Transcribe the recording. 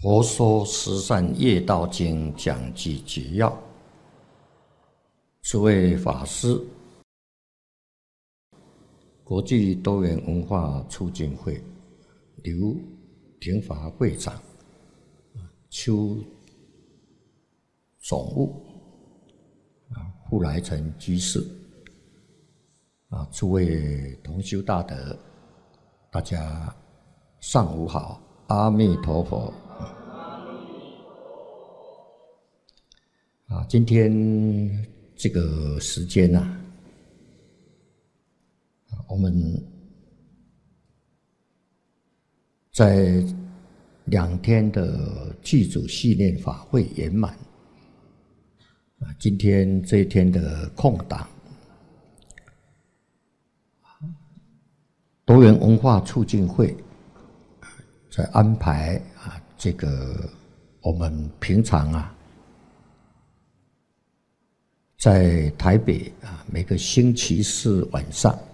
佛说十善业道经讲记解要，诸位法师，国际多元文化促进会刘廷华会长、邱总务、傅来成居士，诸位同修大德，大家上午好，阿弥陀佛。今天这个时间我们在2天的祭祖系列法会圆满。今天这一天的空档，多元文化促进会在安排这个我们平常在台北每个星期四晚上